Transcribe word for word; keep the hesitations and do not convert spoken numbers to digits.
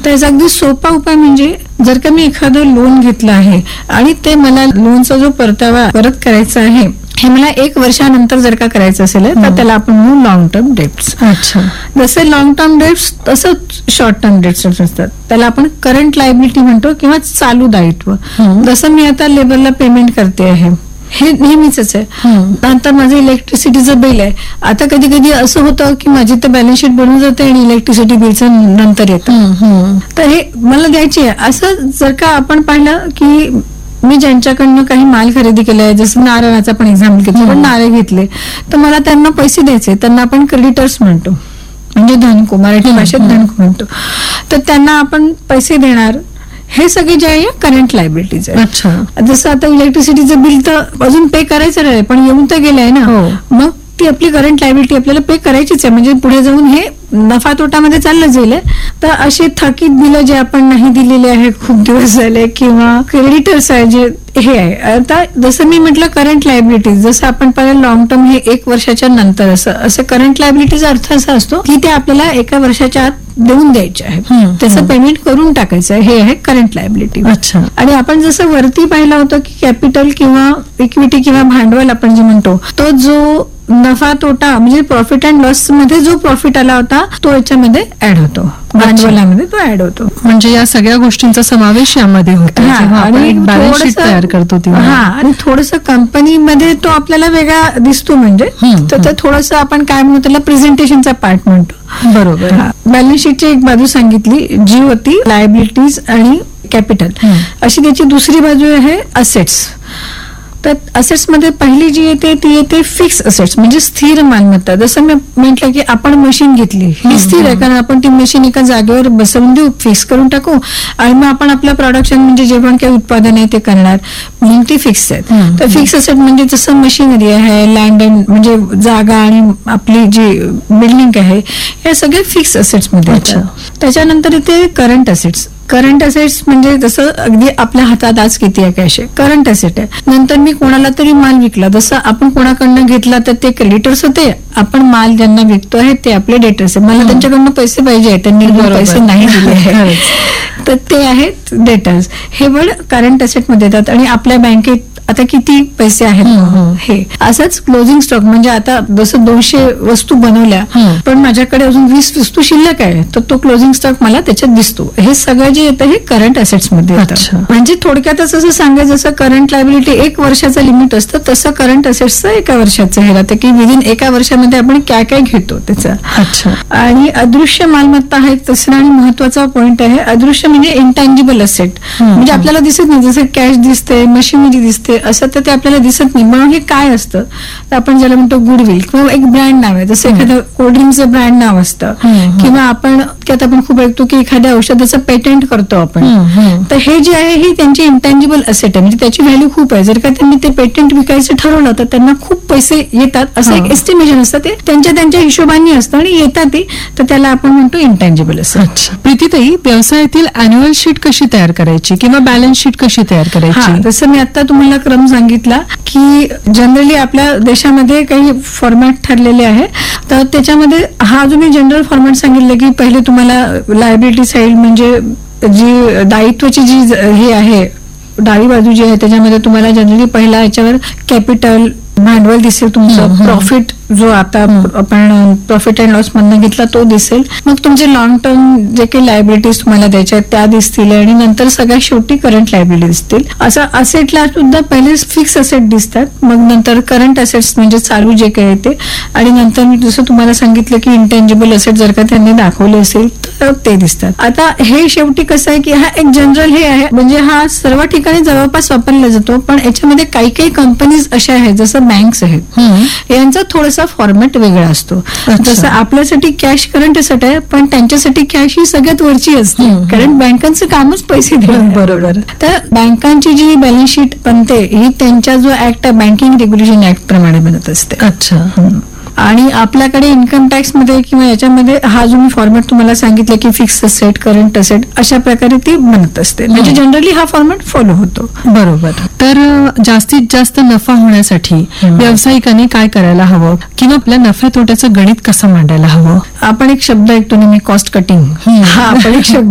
त्याचा अगदी सोपा उपाय म्हणजे जर का मी एखादं लोन घेतलं आहे आणि ते मला लोनचा जो परतावा परत करायचा आहे हे मला एक वर्षानंतर जर का करायचं असेल तर त्याला आपण म्हणू लॉंग टर्म डेट्स. अच्छा. जसे लॉंग टर्म डेट्स तसंच शॉर्ट टर्म डेट्स असतात. त्याला आपण करंट लायबिलिटी म्हणतो किंवा चालू दायित्व. जसं मी आता लेबरला पेमेंट करते आहे हे नेहमीच आहे. नंतर माझं इलेक्ट्रिसिटीचं बिल आहे. आता कधी कधी असं होतं की माझी तर बॅलन्स शीट बनवून जाते आणि इलेक्ट्रिसिटी बिलचं नंतर येतं, तर हे मला द्यायची आहे. असं जर का आपण पाहिलं की मी ज्यांच्याकडनं काही माल खरेदी केलाय, जसं नारळाचा पण एक्झाम्पल घेतलं, पण नारळ घेतले तर मला त्यांना पैसे द्यायचे, त्यांना आपण क्रेडिटर्स म्हणतो, म्हणजे धनको, मराठी भाषेत धनको म्हणतो. तर त्यांना आपण पैसे देणार, हे सगळे जे आहे करंट लायबिलिटीज आहे. अच्छा. जसं आता इलेक्ट्रिसिटीचं बिल तर अजून पे करायचं आहे पण येऊन तर गेलंय ना, मग ती आपली करंट लायबिलिटी आपल्याला पे करायचीच आहे. म्हणजे पुढे जाऊन हे नफा तोटामध्ये चाललं जाईल. तर असे थकीत बिलं जे आपण नाही दिलेले आहे खूप दिवस झाले किंवा क्रेडिटर्स आहे जे हे आहे. आता जसं मी म्हटलं करंट लायबिलिटीज, जसं आपण पाहिलं लॉंग टर्म हे एक वर्षाच्या नंतर असं असं करंट लायबिलिटीचा अर्थ असा असतो की ते आपल्याला एका वर्षाच्या आत देऊन द्यायचे आहे, त्याचं पेमेंट करून टाकायचं आहे, हे आहे करंट लायबिलिटी. अच्छा. आणि आपण जसं वरती पाहिलं होतं की कॅपिटल किंवा इक्विटी किंवा भांडवल आपण जे म्हणतो, तो जो नफा तोटा म्हणजे प्रॉफिट अँड लॉस मध्ये जो प्रॉफिट आला होता तो याच्यामध्ये ऍड होतो, भांडवलामध्ये तो ऍड होतो. म्हणजे या सगळ्या गोष्टींचा समावेश यामध्ये होतो आणि बॅलन्स शीट तयार करतो तेव्हा. हा, आणि थोडस कंपनीमध्ये तो आपल्याला वेगळा दिसतो, म्हणजे तर थोडस आपण काय म्हणतो त्याला प्रेझेंटेशनचा पार्ट म्हणतो. बरोबर. बॅलन्स शीटची एक बाजू सांगितली जी होती लायबिलिटीज आणि कॅपिटल, अशी त्याची दुसरी बाजू आहे असेट्स. तर असेट्स मध्ये पहिली जी येते ती येते फिक्स असेट्स, म्हणजे स्थिर मालमत्ता. जसं मी म्हटलं की आपण मशीन घेतली, ही स्थिर आहे कारण आपण ती मशीन एका जागेवर बसवून देऊ, फिक्स करून टाकू आणि मग आपण आपलं प्रोडक्शन म्हणजे जेव्हा काही उत्पादन आहे ते करणार, म्हणून ती फिक्स आहे. तर फिक्स असेट म्हणजे जसं मशिनरी आहे, लँड अँड म्हणजे जागा आणि आपली जी बिल्डिंग आहे, या सगळे फिक्स असेट्स मध्ये येतात. त्याच्यानंतर येते करंट असेट्स. करंट असेट्स म्हणजे जसं अगदी आपल्या हातात आज किती आहे कॅश आहे, करंट असेट आहे. नंतर मी कोणाला तरी माल विकला, जसं आपण कोणाकडनं घेतला तर ते क्रेडिटर्स होते, आपण माल ज्यांना विकतो आहे ते आपले डेटर्स आहे. मला त्यांच्याकडनं पैसे पाहिजे, त्यांनी पैसे नाही दिले आहेत तर ते आहेत डेटर्स. हे पण करंट असेट मध्ये येतात. आणि आपल्या बँकेत आता किती पैसे आहेत हे असंच क्लोजिंग स्टॉक, म्हणजे आता जसं दोनशे वस्तू बनवल्या पण माझ्याकडे अजून वीस वस्तू शिल्लक आहे, तर तो क्लोजिंग स्टॉक मला त्याच्यात दिसतो. हे सगळं जे येतं हे करंट असेट्स मध्ये येतं. म्हणजे थोडक्यातच असं सांगायचं, जसं करंट लायबिलिटी एक वर्षाचं लिमिट असतं तसं करंट असेट्सचं एका वर्षाचं हे राहतं की विदिन एका वर्षामध्ये आपण काय काय घेतो त्याचा. आणि अदृश्य मालमत्ता हा एक तिसरा आणि महत्वाचा पॉइंट आहे. अदृश्य म्हणजे इंटँजिबल असेट, म्हणजे आपल्याला दिसत नाही, जसं कॅश दिसते, मशिनरी दिसते, असं तर ते आपल्याला दिसत नाही. म्हणून हे काय असतं तर आपण ज्याला म्हणतो गुडविल किंवा एक ब्रँड नाव आहे, जसं एखादं कोल्ड्रिंकचं ब्रँड नाव असतं किंवा आपण त्यात आपण खूप ऐकतो की एखाद्या औषधाचं पेटंट करतो आपण, तर हे जे आहे हे त्यांची इंटँजिबल असेट आहे, म्हणजे त्याची व्हॅल्यू खूप आहे. जर का त्यांनी ते पेटंट विकायचं ठरवलं तर त्यांना खूप पैसे येतात, असं एक एस्टिमेशन असतं, ते त्यांच्या त्यांच्या हिशोबाने असतं आणि येतात ते, तर त्याला आपण म्हणतो इंटँजिबल असेट. प्रीतीताई, व्यवसायातील अॅन्युअल शीट कशी तयार करायची किंवा बॅलन्स शीट कशी तयार करायची? जसं मी आता तुम्हाला क्रम सांगितला की जनरली आपल्या देशामध्ये काही फॉर्मॅट ठरलेले आहे, तर त्याच्यामध्ये हा जो मी जनरल फॉर्मॅट सांगितलं की पहिले तुम्हाला लायबिलिटी साईड म्हणजे जी दायित्वाची जी हे आहे डावी बाजू जी आहे त्याच्यामध्ये तुम्हाला जनरली पहिला याच्यावर कॅपिटल भांडवल दिसेल, तुमचं प्रॉफिट जो आता आपण प्रॉफिट अँड लॉस मधनं घेतला तो दिसेल, मग तुमचे लॉंग टर्म जे काही लायबिलिटीज तुम्हाला द्यायच्या आहेत त्या दिसतील आणि नंतर सगळ्यात शेवटी करंट लायबिलिटी दिसतील. असं असेटला सुद्धा पहिले फिक्स असेट दिसतात, मग नंतर करंट असेट्स म्हणजे चालू जे काही ते, आणि नंतर मी जसं तुम्हाला सांगितलं की इंटँजिबल असेट जर का त्यांनी दाखवले असेल तर ते दिसतात. आता हे शेवटी कसं आहे की हा एक जनरल हे आहे, म्हणजे हा सर्व ठिकाणी जवळपास वापरला जातो, पण याच्यामध्ये काही काही कंपनीज अशा आहेत जसं बँक्स आहेत, यांचा थोडासा फॉर्मॅट वेगळा असतो. जसं आपल्यासाठी कॅश करंट असेट आहे, पण त्यांच्यासाठी कॅश ही सगळ्यात वरची असते, कारण बँकांचं कामच पैसे देणं. बरोबर. तर बँकांची जी बॅलन्स शीट बनते ही त्यांच्या जो ऍक्ट आहे बँकिंग रेग्युलेशन ऍक्ट प्रमाणे बनत असते. अच्छा. आणि आपल्याकडे इन्कम टॅक्स मध्ये किंवा याच्यामध्ये हा जो मी फॉर्मॅट तुम्हाला सांगितलं की फिक्स असेट, करंट असेट, अशा प्रकारे ती बनत असते. म्हणजे जनरली हा फॉर्मॅट फॉलो होतो. बरोबर. तर जास्तीत जास्त नफा होण्यासाठी व्यावसायिकांनी काय करायला हवं किंवा आपल्या नफ्या तोट्याचं गणित कसं मांडायला हवं? आपण एक शब्द ऐकतो नेहमी, कॉस्ट कटिंग. हा आपण एक शब्द